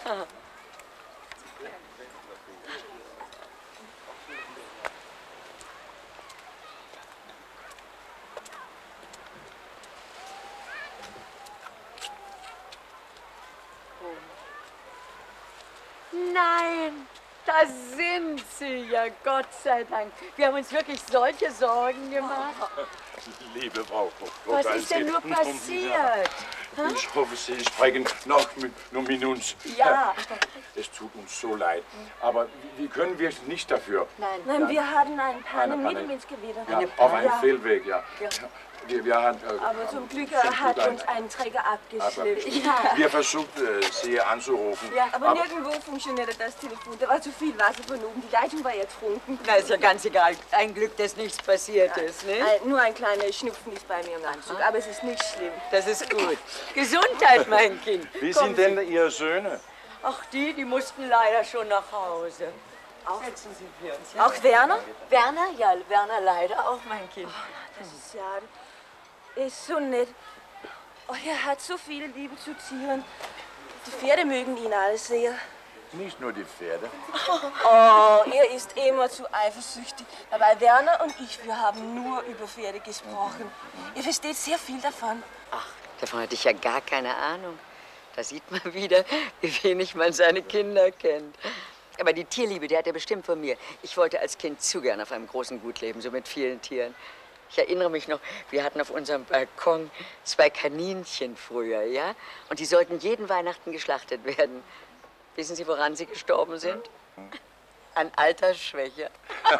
Nein, da sind Sie ja, Gott sei Dank. Wir haben uns wirklich solche Sorgen gemacht. Liebe Frau Was ist denn nur passiert? Ich hoffe, Sie sprechen noch mit uns. Ja. Es tut uns so leid. Aber wie können wir nicht dafür? Nein, wir hatten ein Panne mitten ins Gewitter. Ja, auf einem Fehlweg, ja. Wir haben, aber zum Glück hat uns ein Träger abgeschleppt. Ja. Wir versuchten, Sie anzurufen. Ja, aber nirgendwo funktionierte das Telefon. Da war zu viel Wasser von oben. Die Leitung war ertrunken. Na, ist ja ganz egal. Ein Glück, dass nichts passiert ist, ne? Nur ein kleiner Schnupfen ist bei mir im Anzug, aber es ist nicht schlimm. Das ist gut. Gesundheit, mein Kind. Wie sind denn Ihre Söhne? Ach, die mussten leider schon nach Hause. Setzen Sie für uns. Ja? Auch Werner? Werner? Ja, Werner leider auch, mein Kind. Oh, das ist schade. Er ist so nett. Oh, er hat so viele Liebe zu Tieren. Die Pferde mögen ihn alle sehr. Nicht nur die Pferde. Oh, er ist immer zu eifersüchtig. Aber Werner und ich, wir haben nur über Pferde gesprochen. Er versteht sehr viel davon. Ach, davon hatte ich ja gar keine Ahnung. Da sieht man wieder, wie wenig man seine Kinder kennt. Aber die Tierliebe, die hat er bestimmt von mir. Ich wollte als Kind zu gern auf einem großen Gut leben, so mit vielen Tieren. Ich erinnere mich noch, wir hatten auf unserem Balkon 2 Kaninchen früher, ja? Und die sollten jeden Weihnachten geschlachtet werden. Wissen Sie, woran sie gestorben sind? An Altersschwäche.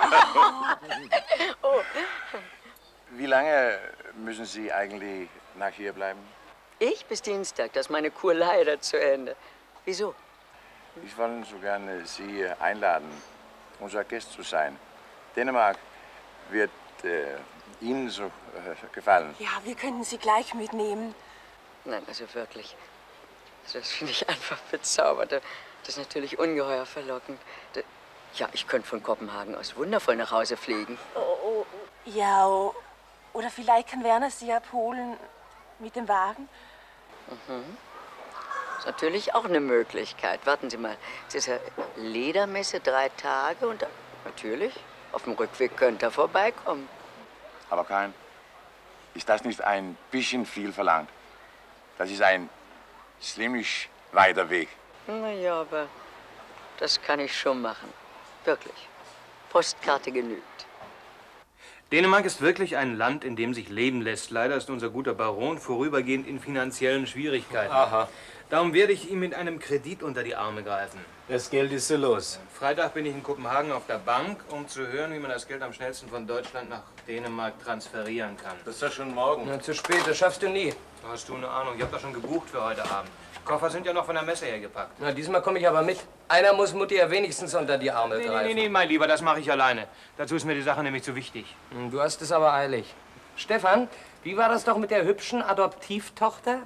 Oh. Wie lange müssen Sie eigentlich nach hier bleiben? Ich bis Dienstag, das ist meine Kur leider zu Ende. Wieso? Ich wollte so gerne Sie einladen, unser Gast zu sein. Dänemark wird Ihnen so gefallen. Ja, wir könnten Sie gleich mitnehmen. Nein, also wirklich. Also das finde ich einfach bezaubernd. Das ist natürlich ungeheuer verlockend. Ja, ich könnte von Kopenhagen aus wundervoll nach Hause fliegen. Oh, ja, oder vielleicht kann Werner Sie abholen mit dem Wagen. Mhm. Ist natürlich auch eine Möglichkeit. Warten Sie mal, es ist ja Ledermesse 3 Tage und natürlich, auf dem Rückweg könnte er vorbeikommen. Aber Karin, ist das nicht ein bisschen viel verlangt? Das ist ein ziemlich weiter Weg. Na ja, aber das kann ich schon machen. Wirklich. Postkarte genügt. Dänemark ist wirklich ein Land, in dem sich leben lässt. Leider ist unser guter Baron vorübergehend in finanziellen Schwierigkeiten. Aha. Darum werde ich ihm mit einem Kredit unter die Arme greifen. Das Geld ist so los. Freitag bin ich in Kopenhagen auf der Bank, um zu hören, wie man das Geld am schnellsten von Deutschland nach Dänemark transferieren kann. Das ist doch schon morgen. Na, zu spät, das schaffst du nie. Hast du eine Ahnung? Ich habe doch schon gebucht für heute Abend. Die Koffer sind ja noch von der Messe hergepackt. Na, diesmal komme ich aber mit. Einer muss Mutti ja wenigstens unter die Arme greifen. Nee, mein Lieber, das mache ich alleine. Dazu ist mir die Sache nämlich zu wichtig. Du hast es aber eilig. Stefan, wie war das doch mit der hübschen Adoptivtochter?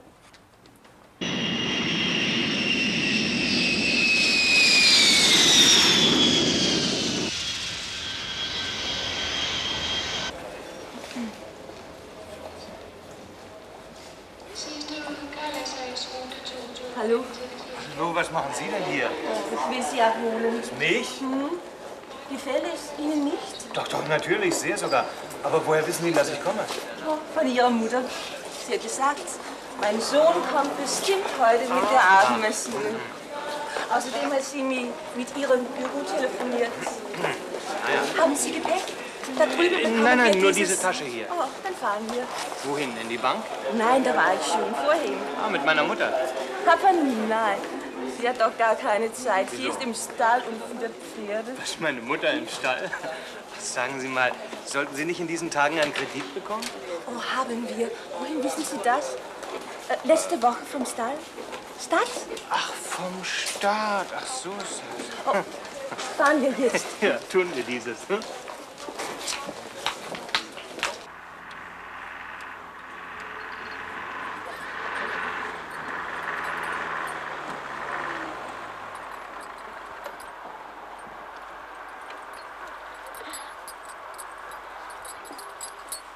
Hallo? Hallo, was machen Sie denn hier? Ich will Sie abholen. Mich? Gefällt es Ihnen nicht? Doch, natürlich, sehr sogar. Aber woher wissen Sie, dass ich komme? Oh, von Ihrer Mutter. Sie hat gesagt, mein Sohn kommt bestimmt heute mit der Abendmesse. Außerdem hat sie mit Ihrem Büro telefoniert. Haben Sie Gepäck? Da drüben bekommen Nein, wir nur dieses... diese Tasche hier. Oh, dann fahren wir. Wohin? In die Bank? Nein, da war ich schon vorhin. Ah, mit meiner Mutter. Papa, nein. Sie hat doch gar keine Zeit. Sie ist im Stall und füttert Pferde. Was, meine Mutter im Stall? Sagen Sie mal, sollten Sie nicht in diesen Tagen einen Kredit bekommen? Oh, haben wir. Wohin wissen Sie das? Letzte Woche vom Stall. Stadt? Ach, vom Staat. Ach, so ist das. Oh, fahren wir jetzt. Ja, tun wir dieses. Hm?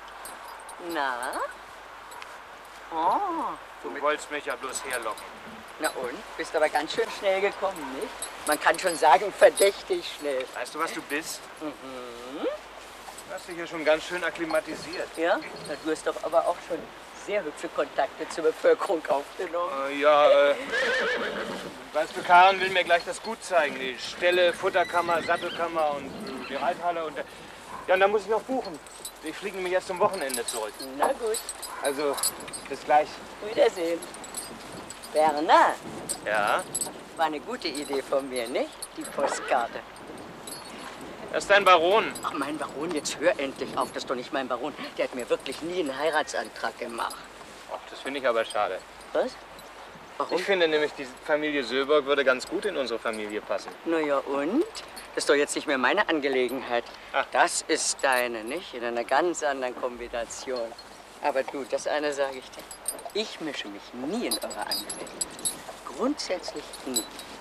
Na? Oh. Du wolltest mich ja bloß herlocken. Na und? Bist aber ganz schön schnell gekommen, nicht? Man kann schon sagen, verdächtig schnell. Weißt du, was du bist? Du hast dich ja schon ganz schön akklimatisiert. Ja? Na, du hast doch aber auch schon sehr hübsche Kontakte zur Bevölkerung aufgenommen. Weißt du, Karen will mir gleich das Gut zeigen. Die Ställe, Futterkammer, Sattelkammer und die Reithalle. Und dann muss ich noch buchen. Ich fliege nämlich jetzt zum Wochenende zurück. Na gut, Also, bis gleich. Wiedersehen. Bernhard, Ja? war eine gute Idee von mir, nicht? Die Postkarte. Das ist dein Baron. Ach, mein Baron, jetzt hör endlich auf. Das ist doch nicht mein Baron. Der hat mir wirklich nie einen Heiratsantrag gemacht. Ach, das finde ich aber schade. Was? Warum? Ich finde nämlich, die Familie Söberg würde ganz gut in unsere Familie passen. Na ja, und? Das ist doch jetzt nicht mehr meine Angelegenheit. Ach. Das ist deine, nicht? In einer ganz anderen Kombination. Aber du, das eine sage ich dir. Ich mische mich nie in eure Angelegenheiten. Grundsätzlich nie.